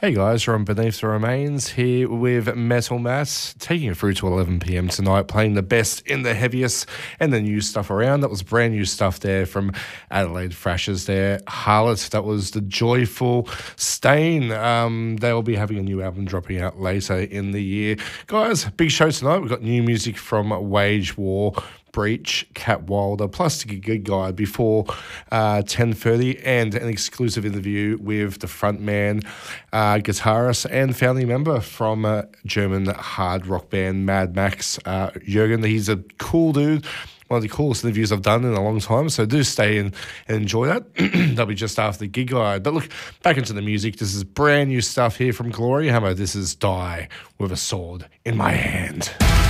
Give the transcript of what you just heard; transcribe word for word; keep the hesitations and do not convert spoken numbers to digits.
Hey guys, from Beneath the Remains here with Metal Mass, taking it through to eleven p.m. tonight, playing the best in the heaviest and the new stuff around. That was brand new stuff there from Adelaide Thrashers there. Harlot, that was the Joyful Stain. Um, they'll be having a new album dropping out later in the year. Guys, big show tonight. We've got new music from Wage War, Breach, Cat Wilder, plus the Good Guy before uh, ten thirty, and an exclusive interview with the frontman, uh, guitarist, and founding member from uh, German hard rock band Mad Max, uh, Jürgen. He's a cool dude. One of the coolest interviews I've done in a long time, so do stay and, and enjoy that. That'll be just after the gig guide. But look, back into the music. This is brand new stuff here from Glory Hammer. This is Die with a Sword in My Hand.